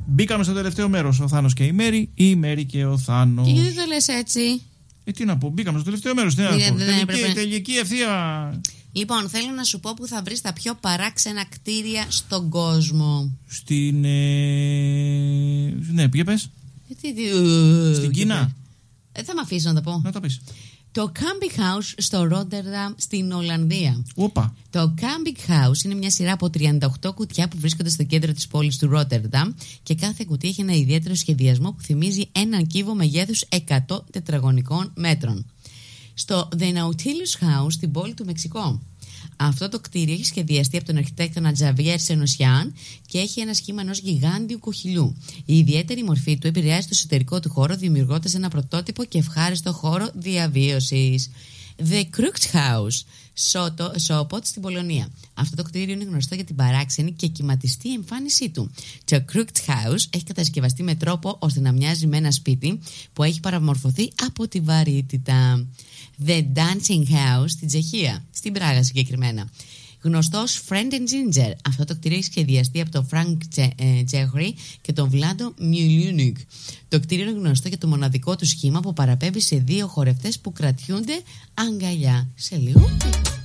Μπήκαμε στο τελευταίο μέρος. Ο Θάνος και η Μέρη, η Μέρη και ο Θάνος. Και γιατί το λες έτσι? Τι να πω, μπήκαμε στο τελευταίο μέρος. Τελική ευθεία. Λοιπόν, θέλω να σου πω που θα βρεις τα πιο παράξενα κτίρια στον κόσμο. Ναι, πήγε πες. Στην Κίνα. Θα με αφήσεις να τα πω. Να τα πεις. Το Camping House στο Ρότερνταμ στην Ολλανδία. Οπα. Το Camping House είναι μια σειρά από 38 κουτιά που βρίσκονται στο κέντρο της πόλης του Ρότερνταμ και κάθε κουτί έχει ένα ιδιαίτερο σχεδιασμό που θυμίζει έναν κύβο μεγέθους 100 τετραγωνικών μέτρων. Στο The Nautilus House στην πόλη του Μεξικό. Αυτό το κτίριο έχει σχεδιαστεί από τον αρχιτέκτονα Τζαβιέρ Σενοσιάν και έχει ένα σχήμα ενός γιγάντιου κοχυλιού. Η ιδιαίτερη μορφή του επηρεάζει το εσωτερικό του χώρο, δημιουργώντας ένα πρωτότυπο και ευχάριστο χώρο διαβίωσης. The Crooked House, Σόποτ στην Πολωνία. Αυτό το κτίριο είναι γνωστό για την παράξενη και κυματιστή εμφάνισή του. Το Crooked House έχει κατασκευαστεί με τρόπο ώστε να μοιάζει με ένα σπίτι που έχει παραμορφωθεί από τη βαρύτητα. The Dancing House στην Τσεχία, στην Πράγα συγκεκριμένα. Γνωστός Friend and Ginger. Αυτό το κτίριο έχει σχεδιαστεί από τον Frank Jeffrey και τον Βλάντο Μιλιούνικ. Το κτίριο είναι γνωστό για το μοναδικό του σχήμα που παραπέμπει σε δύο χορευτές που κρατιούνται αγκαλιά. Σε λίγο.